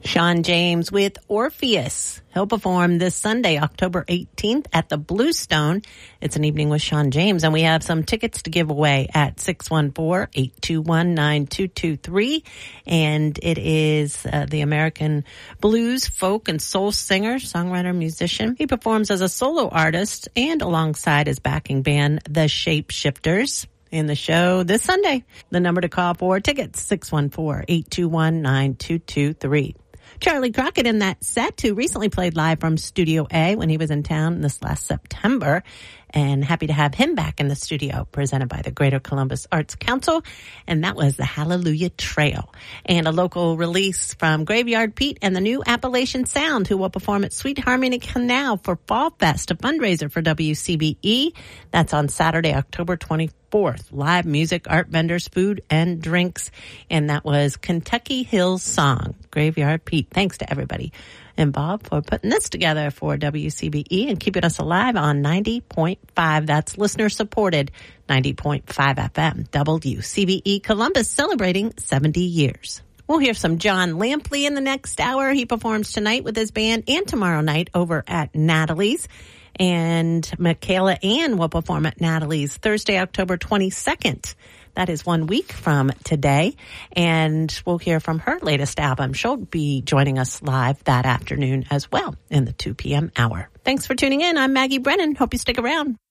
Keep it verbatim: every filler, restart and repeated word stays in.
Sean James with Orpheus. He'll perform this Sunday, October eighteenth at the Bluestone. It's an evening with Sean James, and we have some tickets to give away at six one four, eight two one, nine two two three. And it is uh, the American blues, folk, and soul singer, songwriter, musician. He performs as a solo artist and alongside his backing band, The Shapeshifters, in the show this Sunday. The number to call for tickets, six one four, eight two one, nine two two three. Charlie Crockett in that set, who recently played live from Studio A when he was in town this last September. And happy to have him back in the studio, presented by the Greater Columbus Arts Council. And that was the Hallelujah Trail. And a local release from Graveyard Pete and the new Appalachian Sound, who will perform at Sweet Harmony Canal for Fall Fest, a fundraiser for W C B E. That's on Saturday, October twenty-fourth. Live music, art vendors, food, and drinks. And that was Kentucky Hills Song, Graveyard Pete. Thanks to everybody involved for putting this together for W C B E and keeping us alive on ninety point five. That's listener supported ninety point five F M. W C B E Columbus, celebrating seventy years. We'll hear some John Lampley in the next hour. He performs tonight with his band and tomorrow night over at Natalie's. And Michaela Ann will perform at Natalie's Thursday, October twenty-second. That is one week from today. And we'll hear from her latest album. She'll be joining us live that afternoon as well in the two p.m. hour. Thanks for tuning in. I'm Maggie Brennan. Hope you stick around.